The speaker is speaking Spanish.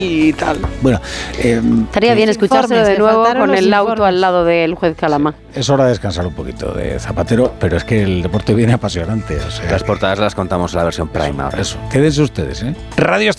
y tal. Bueno, estaría bien escuchárselo de nuevo con el auto al lado del juez Calama. Es hora de descansar un poquito de Zapatero, pero es que el deporte viene apasionante. O sea, las portadas las contamos en la versión Prime ahora. Eso, quédense ustedes, ¿eh? Radio